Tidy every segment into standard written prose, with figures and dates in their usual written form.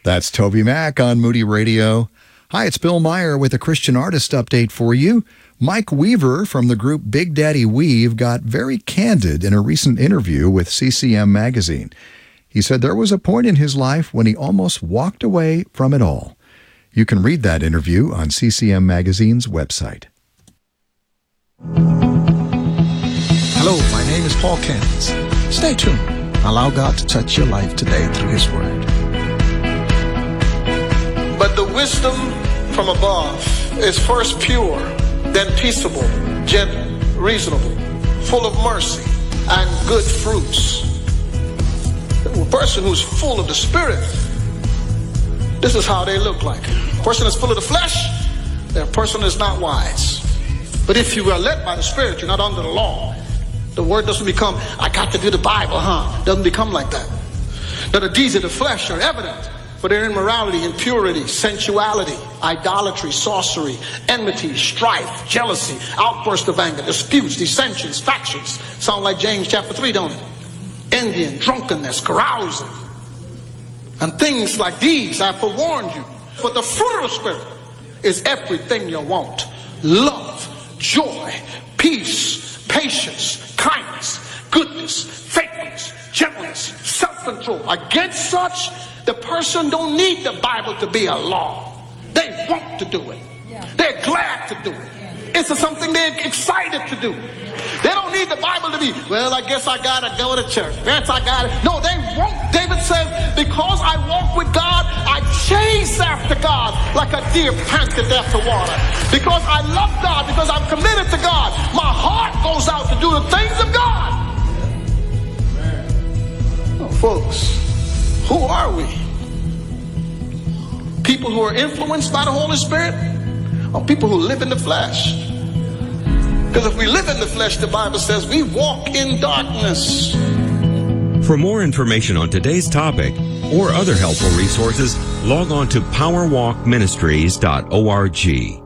That's Toby Mack on Moody Radio. Hi, it's Bill Meyer with a Christian artist update for you. Mike Weaver from the group Big Daddy Weave got very candid in a recent interview with CCM Magazine. He said there was a point in his life when he almost walked away from it all. You can read that interview on CCM Magazine's website. Hello, my name is Paul Kentz. Stay tuned. Allow God to touch your life today through His Word. But the wisdom from above is first pure, then peaceable, gentle, reasonable, full of mercy and good fruits. A person who's full of the Spirit, this is how they look like. A person that's full of the flesh, they're a person that's not wise. But if you are led by the Spirit, you're not under the law. The word doesn't become, I got to do the Bible, Doesn't become like that. Now the deeds of the flesh are evident, for their immorality, impurity, sensuality, idolatry, sorcery, enmity, strife, jealousy, outburst of anger, disputes, dissensions, factions. Sound like James chapter 3, don't it? Envy, drunkenness, carousing, and things like these I forewarned you. But the fruit of the Spirit is everything you want. Love, joy, peace, patience, kindness, goodness, faithfulness, gentleness, self-control. Against such, the person don't need the Bible to be a law. They want to do it. They're glad to do it. It's something they're excited to do. They don't need the Bible to be, well, I guess I gotta go to church. Yes, I got it. No, they won't. David says, because I walk with God, I chase after God like a deer panted after water. Because I love God, because I'm committed to God, my heart goes out to do the things of God. Oh, folks, who are we? People who are influenced by the Holy Spirit, or people who live in the flesh? Because if we live in the flesh, the Bible says we walk in darkness. For more information on today's topic or other helpful resources, log on to powerwalkministries.org.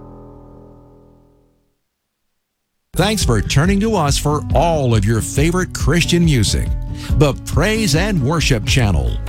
Thanks for turning to us for all of your favorite Christian music. The Praise and Worship Channel.